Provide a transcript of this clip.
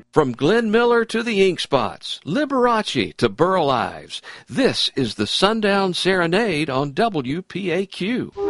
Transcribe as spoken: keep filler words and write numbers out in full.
From Glenn Miller to the Ink Spots, Liberace to Burl Ives, this is the Sundown Serenade on W P A Q.